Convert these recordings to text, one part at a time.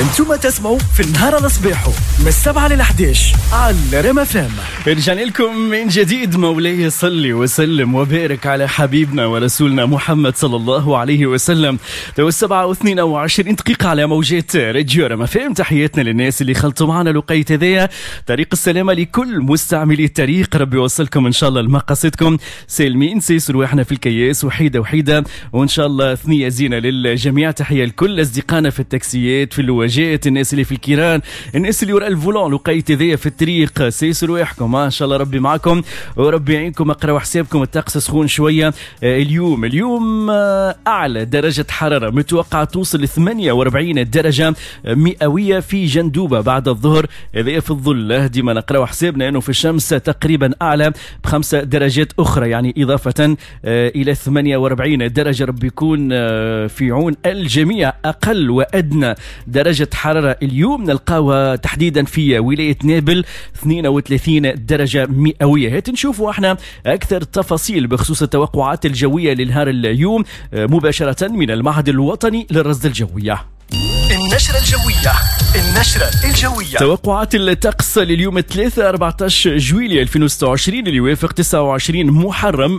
انتم تسمعوا في النهار على صباحو من 7 ل 11 على ريم FM. رجعنا لكم من جديد. مولاي صلي وسلم وبارك على حبيبنا ورسولنا محمد صلى الله عليه وسلم. تو 7:22 دقيقة على موجات راديو ريم FM. تحياتنا للناس اللي خلطوا معنا لقيت هذايا. طريق السلامة لكل مستعملي الطريق، ربي يوصلكم ان شاء الله لمقاصدكم سالمين. سيسروا احنا في الكياس وحيدة وان شاء الله ثنية زينة للجميع. تحية لكل اصدقائنا في التاكسيات، في اللواجات، الناس اللي في الكيران، الناس اللي وراء الفولون لقيت هذايا في الطريق. سيسروا يحكم ان شاء الله، ربي معكم وربي يعينكم. اقراوا حسابكم، الطقس سخون شوية. اليوم اعلى درجة حرارة متوقع توصل ل 48 درجة مئوية في جندوبة بعد الظهر. هذا في الظل ديما نقراو حسابنا انه في الشمس تقريبا اعلى ب5 درجات اخرى، يعني اضافة الى 48 درجة. ربي يكون في عون الجميع. اقل وادنى درجة حرارة اليوم نلقاوها تحديدا في ولاية نابل 32 درجة مئوية. هات نشوفوا احنا اكثر تفاصيل بخصوص التوقعات الجوية لنهار اليوم مباشرة من المعهد الوطني للرصد الجوية. النشرة الجوية. توقعات الطقس لليوم 14 جويلية 2026 اللي يوافق 29 محرم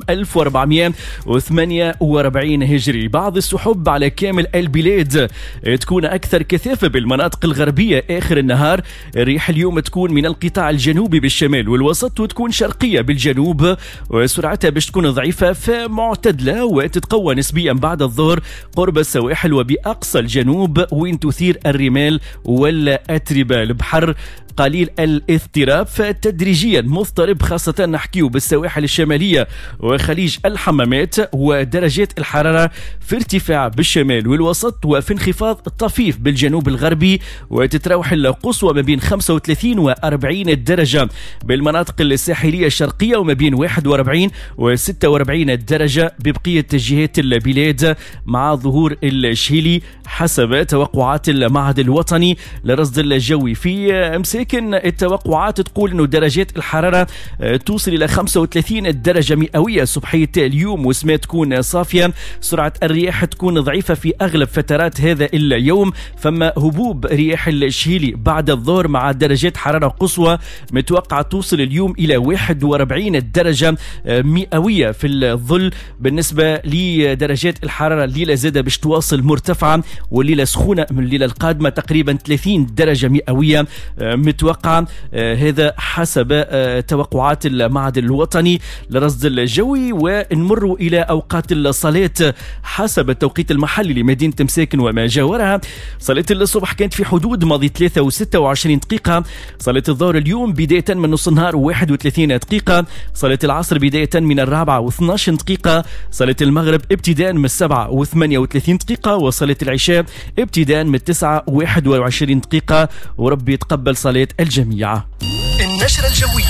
1448 هجري. بعض السحب على كامل البلاد تكون أكثر كثافة بالمناطق الغربية آخر النهار. الريح اليوم تكون من القطاع الجنوبي بالشمال والوسط، وتكون شرقية بالجنوب، وسرعتها باش تكون ضعيفة فمعتدلة، وتتقوى نسبيا بعد الظهر قرب السواحل وبأقصى الجنوب وين تثير الرمال والأتربة. البحر قليل الاضطراب فتدريجيا مضطرب، خاصة نحكيه بالسواحل الشمالية وخليج الحمامات. ودرجات الحرارة في ارتفاع بالشمال والوسط وفي انخفاض طفيف بالجنوب الغربي، وتتراوح القصوى ما بين 35 و 40 درجة بالمناطق الساحلية الشرقية، وما بين 41 و 46 درجة ببقية جهات البلاد مع ظهور الشهيلي حسب توقعات المعهد الوطني للرصد الجوي. في مساكن التوقعات تقول انه درجات الحرارة توصل الى 35 درجة مئوية صبحية اليوم، وسماء تكون صافية. سرعة الرياح تكون ضعيفة في اغلب فترات هذا اليوم. فما هبوب رياح الشهيلي بعد الظهر مع درجات حرارة قصوى متوقع توصل اليوم الى 41 درجة مئوية في الظل. بالنسبة لدرجات الحرارة الليلة زادة باش تواصل مرتفعة، والليلة سخونة من الليلة القادمة تقريبا 30 درجة مئوية متوقع. هذا حسب توقعات المعهد الوطني للرصد الجوي. ونمر إلى أوقات الصلاة حسب التوقيت المحلي لمدينة مساكن وما جاورها. صلاة الصبح كانت في حدود ماضي 3 و26 دقيقة. صلاة الظهر اليوم بداية من نص النهار 31 دقيقة. صلاة العصر بداية من 4 و12 دقيقة. صلاة المغرب ابتداء من 7 و38 دقيقة. وصلاة العشاء ابتداء من 9 و21 دقيقة. وربي يتقبل صلاة الجميع. النشرة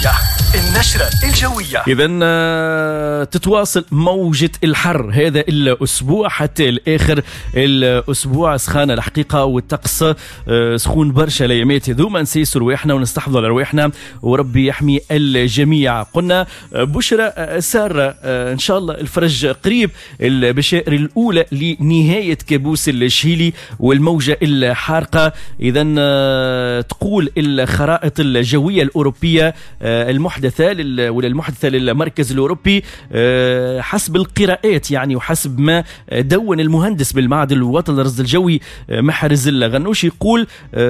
الجوية. إذن تتواصل موجة الحر هذا الأسبوع حتى الآخر الأسبوع. سخانة الحقيقة والطقس سخون برشا الأيامات هذوما. نسيسوا رواحنا ونستحفظوا على رواحنا وربي يحمي الجميع. قلنا بشرى سارة إن شاء الله الفرج قريب. البشائر الأولى لنهاية كابوس الشهيلي والموجة الحارقة. إذن تقول الخرائط الجوية الأوروبية المحدثة المحدثة للمركز الأوروبي حسب القراءات يعني وحسب ما دون المهندس بالمعهد الوطني للرصد الجوي محرز الغنوشي، يقول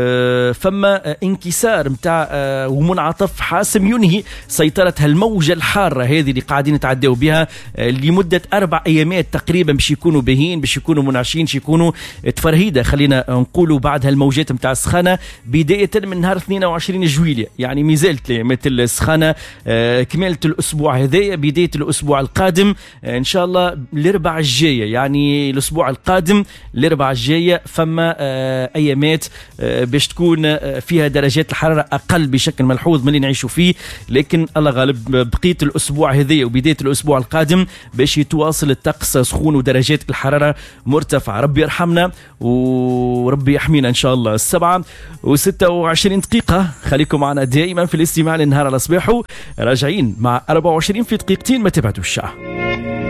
فما انكسار متاع ومنعطف حاسم ينهي سيطرة هالموجة الحارة هذه اللي قاعدين نتعداو بها لمدة 4 أيامات تقريبا. باش يكونوا باهين، باش يكونوا منعشين، باش يكونوا تفرهيدة خلينا نقولوا بعد هالموجات متاع السخانة بداية من نهار 22 جويلية. يعني مازالت ايامات السخانة كمالة الأسبوع هذايا بداية الأسبوع القادم إن شاء الله الأربعاء الجاية. يعني الأسبوع القادم الأربعاء الجاية فما أيامات باش تكون فيها درجات الحرارة أقل بشكل ملحوظ من اللي نعيشوا فيه، لكن الله غالب بقية الأسبوع هذايا وبداية الأسبوع القادم باش يتواصل الطقس سخون ودرجات الحرارة مرتفعة. ربي يرحمنا وربي يحمينا إن شاء الله. 7:26 دقيقة. خليكم معنا دائما في الاستماع للنهار على صباحه. راجعين مع 24 في دقيقتين، ما تبعدوش.